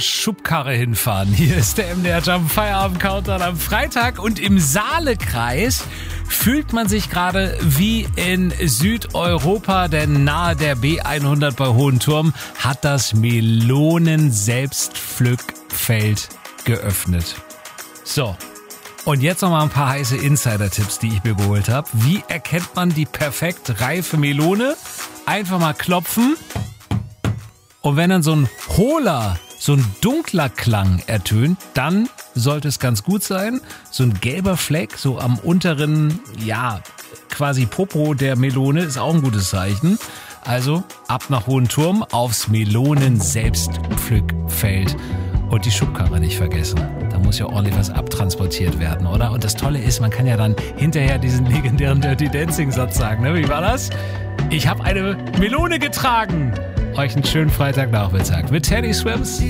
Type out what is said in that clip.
Schubkarre hinfahren. Hier ist der MDR Jump Feierabend Countdown am Freitag und im Saalekreis fühlt man sich gerade wie in Südeuropa, denn nahe der B100 bei Hohenturm hat das Melonen-Selbstpflückfeld geöffnet. So, und jetzt noch mal ein paar heiße Insider-Tipps, die ich mir geholt habe. Wie erkennt man die perfekt reife Melone? Einfach mal klopfen. Und wenn dann so ein hohler, so ein dunkler Klang ertönt, dann sollte es ganz gut sein. So ein gelber Fleck, so am unteren, quasi Popo der Melone, ist auch ein gutes Zeichen. Also ab nach Hohenturm aufs Melonen-Selbstpflückfeld. Und die Schubkarre nicht vergessen. Da muss ja ordentlich was abtransportiert werden, oder? Und das Tolle ist, man kann ja dann hinterher diesen legendären Dirty Dancing-Satz sagen. Ne? Wie war das? Ich habe eine Melone getragen. Euch einen schönen Freitagnachmittag mit Teddy Swims.